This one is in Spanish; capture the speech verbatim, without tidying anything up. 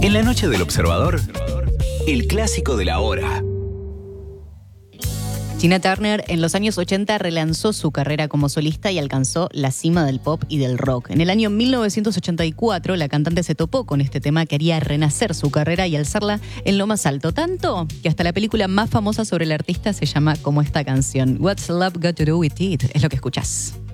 En la noche del observador, el clásico de la hora. Tina Turner en los años ochenta relanzó su carrera como solista y alcanzó la cima del pop y del rock. En el año mil novecientos ochenta y cuatro, la cantante se topó con este tema que haría renacer su carrera y alzarla en lo más alto. Tanto que hasta la película más famosa sobre el artista se llama como esta canción. What's Love Got to Do With It? Es lo que escuchás.